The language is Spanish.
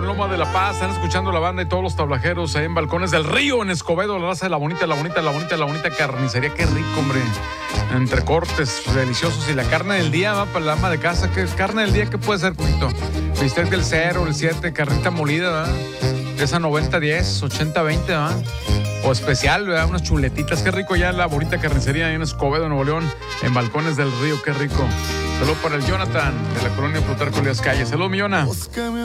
Loma de la Paz. Están escuchando la banda y todos los tablajeros ahí en Balcones del Río, en Escobedo, la raza de la bonita carnicería. Qué rico, hombre. Entre cortes deliciosos y la carne del día, va para la ama de casa. ¿Qué carne del día? ¿Qué puede ser, Cuito? Bistec del 0, el 7, carnita molida, ¿verdad? Esa 90-10, 80-20, ¿verdad? O especial, ¿verdad? Unas chuletitas. Qué rico ya la bonita carnicería ahí en Escobedo, Nuevo León, en Balcones del Río. Qué rico. Saludos para el Jonathan de la colonia Plutarco Elías Calles. Saludos, mi Jonah.